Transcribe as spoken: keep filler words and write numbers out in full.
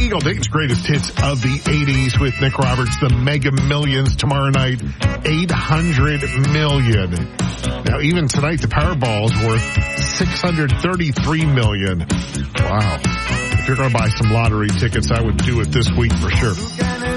Eagle Dayton's greatest hits of the eighties with Nick Roberts. The Mega Millions tomorrow night, eight hundred million. Now, even tonight, the Powerball is worth six hundred thirty-three million. Wow. If you're going to buy some lottery tickets, I would do it this week for sure.